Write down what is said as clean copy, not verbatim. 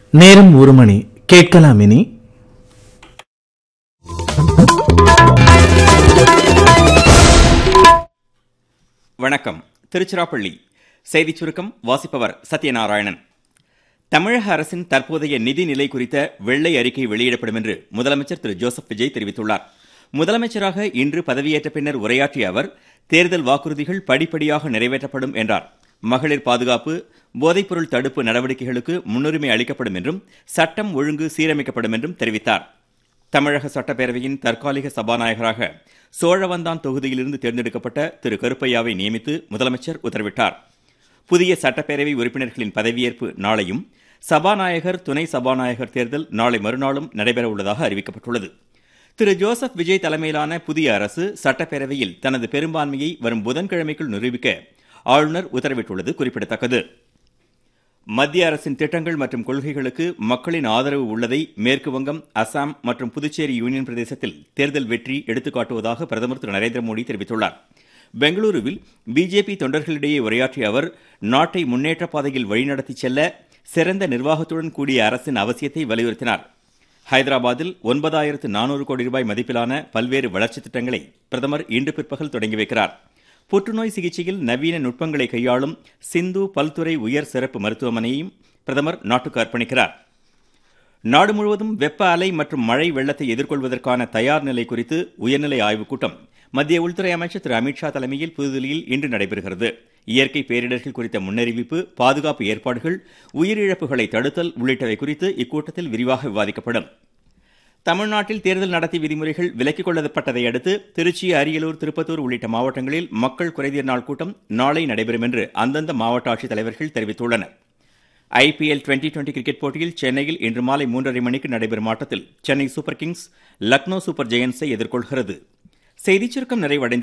நேரம் 1 மணி. கேட்கலாம் இனி வணக்கம். திருச்சிராப்பள்ளி செய்திச் சுருக்கம் வாசிப்பவர் சத்யநாராயணன். தமிழக அரசின் தற்போதைய நிதிநிலை குறித்த வெள்ளை அறிக்கை வெளியிடப்படும் என்று முதலமைச்சர் திரு ஜோசப் விஜய் தெரிவித்துள்ளார். முதலமைச்சராக இன்று பதவியேற்ற பின்னர் உரையாற்றிய அவர், தேர்தல் வாக்குறுதிகள் படிப்படியாக நிறைவேற்றப்படும் என்றார். மகளிர் பாதுகாப்பு, போதைப்பொருள் தடுப்பு நடவடிக்கைகளுக்கு முன்னுரிமை அளிக்கப்படும் என்றும் சட்டம் ஒழுங்கு சீரமைக்கப்படும் என்றும் தெரிவித்தார். தமிழக சட்டப்பேரவையின் தற்காலிக சபாநாயகராக சோழவந்தான் தொகுதியிலிருந்து தேர்ந்தெடுக்கப்பட்ட திரு கருப்பையாவை நியமித்து முதலமைச்சர் உத்தரவிட்டார். புதிய சட்டப்பேரவை உறுப்பினர்களின் பதவியேற்பு நாளையும், சபாநாயகர், துணை சபாநாயகர் தேர்தல் நாளை மறுநாளும் நடைபெறவுள்ளதாக அறிவிக்கப்பட்டுள்ளது. திரு ஜோசப் விஜய் தலைமையிலான புதிய அரசு சட்டப்பேரவையில் தனது பெரும்பான்மையை வரும் புதன்கிழமைக்குள் நிரூபிக்க ஆளுநர் உத்தரவிட்டுள்ளது குறிப்பிடத்தக்கது. மத்திய அரசின் திட்டங்கள் மற்றும் கொள்கைகளுக்கு மக்களின் ஆதரவு உள்ளதை மேற்கு வங்கம், அசாம் மற்றும் புதுச்சேரி யூனியன் பிரதேசத்தில் தேர்தல் வெற்றி எடுத்துக்காட்டுவதாக பிரதமர் திரு நரேந்திர மோடி தெரிவித்துள்ளார். பெங்களூருவில் பிஜேபி தொண்டர்களிடையே உரையாற்றிய அவர், நாட்டை முன்னேற்ற பாதையில் வழிநடத்தி செல்ல சிறந்த நிர்வாகத்துடன் கூடிய அரசின் அவசியத்தை வலியுறுத்தினார். ஹைதராபாத்தில் 9400 கோடி ரூபாய் மதிப்பிலான பல்வேறு வளர்ச்சித் திட்டங்களை பிரதமர் இன்று பிற்பகல் தொடங்கி வைக்கிறார். புற்றுநோய் சிகிச்சையில் நவீன நுட்பங்களை கையாளும் சிந்து பல்துறை உயர் சிறப்பு மருத்துவமனையையும் பிரதமர் நாட்டுக்கு அர்ப்பணிக்கிறார். நாடு முழுவதும் வெப்ப அலை மற்றும் மழை வெள்ளத்தை எதிர்கொள்வதற்கான தயார் நிலை குறித்து உயர்நிலை ஆய்வுக் கூட்டம் மத்திய உள்துறை அமைச்சர் திரு அமித்ஷா தலைமையில் புதுதில்லியில் இன்று நடைபெறுகிறது. இயற்கை பேரிடர்கள் குறித்த முன்னறிவிப்பு, பாதுகாப்பு ஏற்பாடுகள், உயிரிழப்புகளை தடுத்தல் உள்ளிட்டவை குறித்து இக்கூட்டத்தில் விரிவாக விவாதிக்கப்படும். தமிழ்நாட்டில் தேர்தல் நடத்தை விதிமுறைகள் விலக்கிக் கொள்ளப்பட்டதை அடுத்து திருச்சி, அரியலூர், திருப்பத்தூர் உள்ளிட்ட மாவட்டங்களில் மக்கள் குறைதீர் நாள் கூட்டம் நாளை நடைபெறும் என்று அந்தந்த மாவட்ட ஆட்சித் தலைவர்கள் தெரிவித்துள்ளனர். IPL 2020 கிரிக்கெட் போட்டியில் சென்னையில் இன்று மாலை 3:30 மணிக்கு நடைபெறும் ஆட்டத்தில் Chennai super Kings Lucknow super ஜெயன்ஸை எதிர்கொள்கிறது. செய்திச் சுருக்கம் நிறைவடைந்தது.